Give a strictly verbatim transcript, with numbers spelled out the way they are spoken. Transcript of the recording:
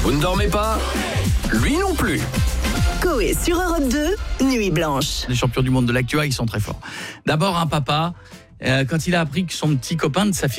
Vous ne dormez pas ? Lui non plus. Coé sur Europe deux, Nuit Blanche. Les champions du monde de l'actu, ils sont très forts. D'abord, un papa, euh, quand il a appris que son petit copain de sa fille